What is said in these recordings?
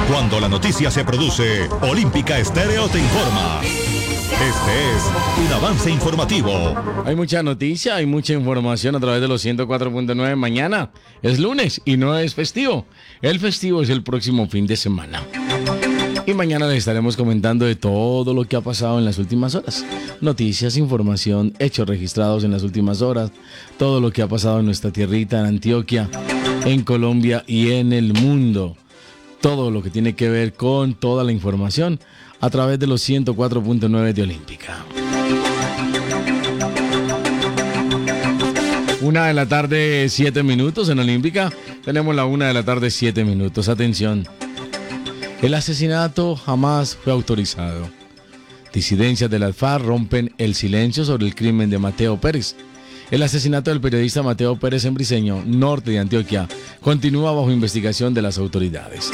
Cuando la noticia se produce, Olímpica Estéreo te informa. Este es un avance informativo. Hay mucha noticia, hay mucha información a través de los 104.9. Mañana es lunes y no es festivo. El festivo es el próximo fin de semana. Y mañana les estaremos comentando de todo lo que ha pasado en las últimas horas. Noticias, información, hechos registrados en las últimas horas. Todo lo que ha pasado en nuestra tierrita, en Antioquia, en Colombia y en el mundo. Todo lo que tiene que ver con toda la información a través de los 104.9 de Olímpica. 1:07 p.m. en Olímpica. Tenemos la 1:07 p.m. Atención. El asesinato jamás fue autorizado. Disidencias de las FARC rompen el silencio sobre el crimen de Mateo Pérez. El asesinato del periodista Mateo Pérez en Briceño, norte de Antioquia, continúa bajo investigación de las autoridades.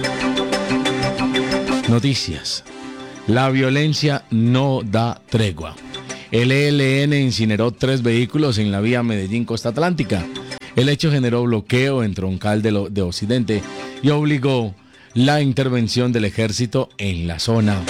Noticias. La violencia no da tregua. El ELN incineró 3 vehículos en la vía Medellín-Costa Atlántica. El hecho generó bloqueo en Troncal de Occidente y obligó la intervención del ejército en la zona.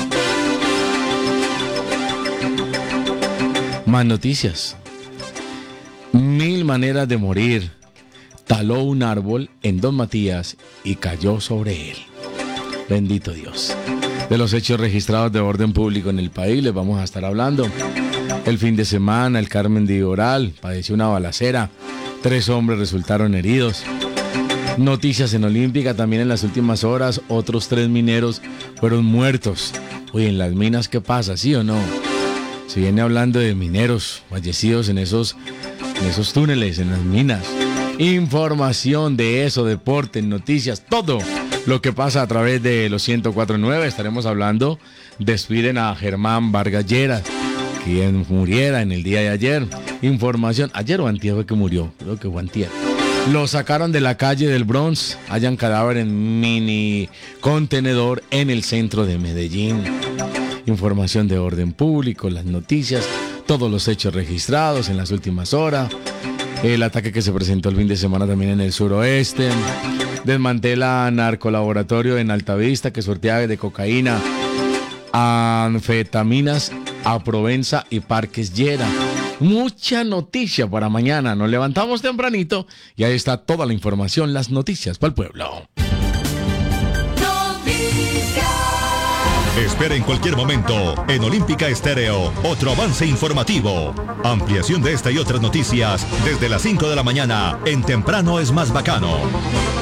Más noticias. 1000 maneras de morir. Taló un árbol en Don Matías y cayó sobre él. Bendito Dios. De los hechos registrados de orden público en el país les vamos a estar hablando. El fin de semana, el Carmen de Iboral padeció una balacera. 3 hombres resultaron heridos. Noticias en Olímpica también en las últimas horas. Otros 3 mineros fueron muertos. Oye, ¿en las minas qué pasa? ¿Sí o no? Se viene hablando de mineros fallecidos en esos túneles, en las minas. Información de eso, deporte, noticias, todo lo que pasa a través de los 104.9. Estaremos hablando, despiden a Germán Vargas Lleras, quien muriera en el día de ayer. Información, ayer o antier fue que murió, creo que fue antier. Lo sacaron de la calle del Bronx, hallan cadáver en mini contenedor en el centro de Medellín. Información de orden público, las noticias, todos los hechos registrados en las últimas horas. El ataque que se presentó el fin de semana también en el suroeste. Desmantela narcolaboratorio en Altavista que sortea de cocaína, anfetaminas a Provenza y Parques Llera. Mucha noticia para mañana. Nos levantamos tempranito y ahí está toda la información, las noticias para el pueblo. Espera en cualquier momento en Olímpica Estéreo otro avance informativo. Ampliación de esta y otras noticias desde las 5 de la mañana en Temprano es más bacano.